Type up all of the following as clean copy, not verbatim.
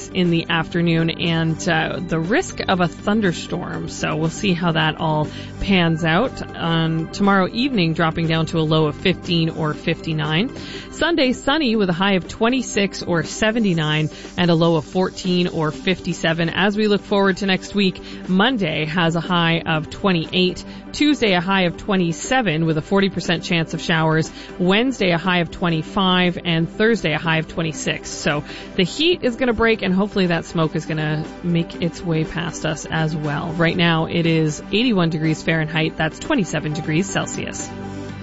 late in the afternoon, and the risk of a thunderstorm. So we'll see how that all pans out. Tomorrow evening, dropping down to a low of 15 or 59. Sunday, sunny with a high of 26 or 79 and a low of 14 or 57. As we look forward to next week, Monday has a high of 28. Tuesday, a high of 27 with a 40% chance of showers. Wednesday, a high of 25, and Thursday, a high of 26. So the heat is going to break, and hopefully that smoke is going to make its way past us as well. Right now, it is 81 degrees Fahrenheit. That's 27 degrees Celsius.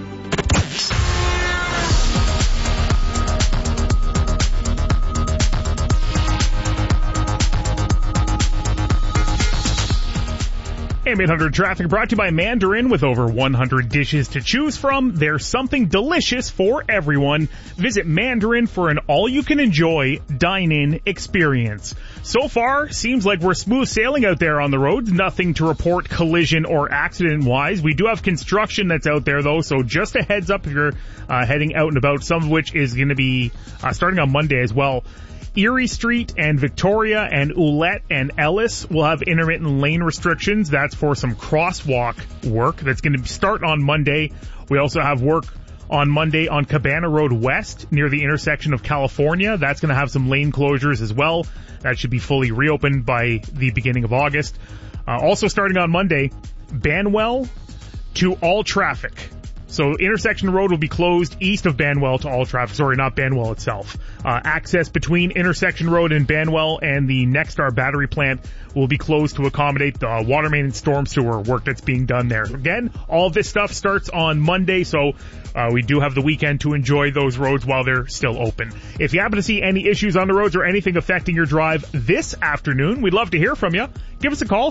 AM 800 traffic brought to you by Mandarin. With over 100 dishes to choose from, there's something delicious for everyone. Visit Mandarin for an all-you-can-enjoy dine-in experience. So far, seems like we're smooth sailing out there on the roads. Nothing to report collision or accident-wise. We do have construction that's out there, though, so just a heads up if you're heading out and about, some of which is going to be starting on Monday as well. Erie Street and Victoria and Ouellette and Ellis will have intermittent lane restrictions. That's for some crosswalk work that's going to start on Monday. We also have work on Monday on Cabana Road West near the intersection of California. That's going to have some lane closures as well. That should be fully reopened by the beginning of August. Also starting on Monday, Banwell to all traffic. So intersection road will be closed east of Banwell to all traffic. Sorry, not Banwell itself. Access between intersection road and Banwell and the Nexstar battery plant will be closed to accommodate the water main and storm sewer work that's being done there. Again, all of this stuff starts on Monday, so we do have the weekend to enjoy those roads while they're still open. If you happen to see any issues on the roads or anything affecting your drive this afternoon, we'd love to hear from you. Give us a call,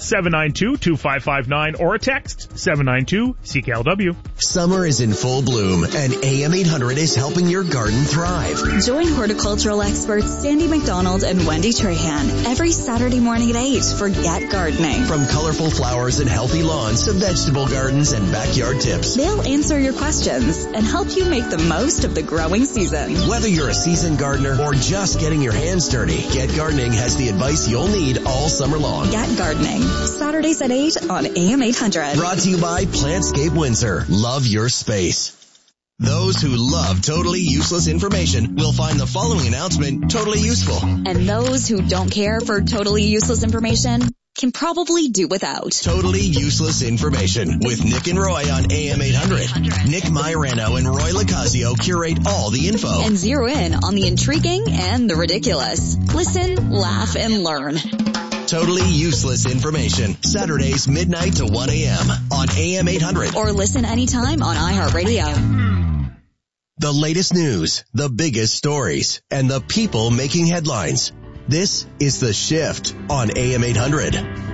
792-2559, or a text, 792-CKLW. Summer is in full bloom, and AM 800 is helping your garden thrive. Join horticultural experts Sandy McDonald and Wendy Trahan every Saturday morning at 8 for Get Gardening. From colorful flowers and healthy lawns to vegetable gardens and backyard tips, they'll answer your questions and help you make the most of the growing season. Whether you're a seasoned gardener or just getting your hands dirty, Get Gardening has the advice you'll need all summer long. Get Gardening, Saturdays at 8 on AM 800. Brought to you by Plantscape Windsor. Love your space. Those who love totally useless information will find the following announcement totally useful. And those who don't care for totally useless information can probably do without. Totally useless information with Nick and Roy on AM 800. Nick Mairano and Roy Lacazio curate all the info and zero in on the intriguing and the ridiculous. Listen, laugh, and learn. Totally useless information. Saturdays midnight to 1 a.m. on AM 800. Or listen anytime on iHeartRadio. The latest news, the biggest stories, and the people making headlines. This is The Shift on AM 800.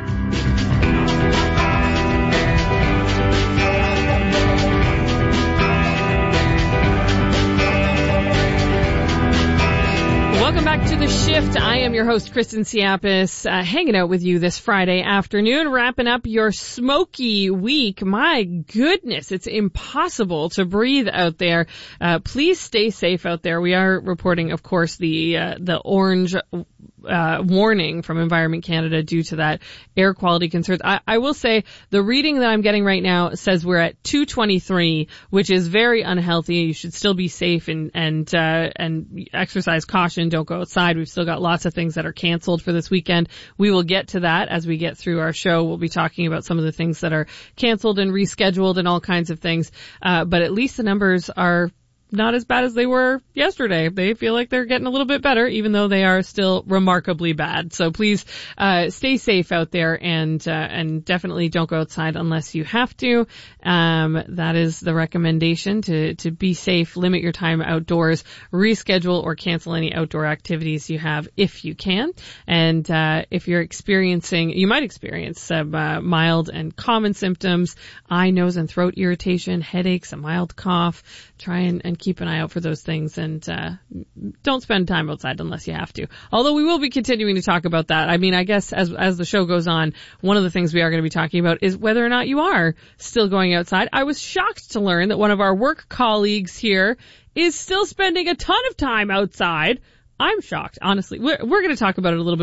Welcome back to The Shift. I am your host, Kristen Siapis, hanging out with you this Friday afternoon, wrapping up your smoky week. My goodness, it's impossible to breathe out there. Please stay safe out there. We are reporting, of course, the orange warning from Environment Canada due to that air quality concerns. I will say the reading that I'm getting right now says we're at 223, which is very unhealthy. You should still be safe and exercise caution. Don't go outside. We've still got lots of things that are canceled for this weekend. We will get to that as we get through our show. We'll be talking about some of the things that are canceled and rescheduled and all kinds of things. But at least the numbers are not as bad as they were yesterday. They feel like they're getting a little bit better, even though they are still remarkably bad. So please stay safe out there and definitely don't go outside unless you have to. That is the recommendation, to be safe, limit your time outdoors, reschedule or cancel any outdoor activities you have if you can. And if you're you might experience some mild and common symptoms, eye, nose, and throat irritation, headaches, a mild cough. Try and keep an eye out for those things, and don't spend time outside unless you have to. Although we will be continuing to talk about that. I mean, I guess as the show goes on, one of the things we are going to be talking about is whether or not you are still going outside. I was shocked to learn that one of our work colleagues here is still spending a ton of time outside. I'm shocked, honestly. We're going to talk about it a little bit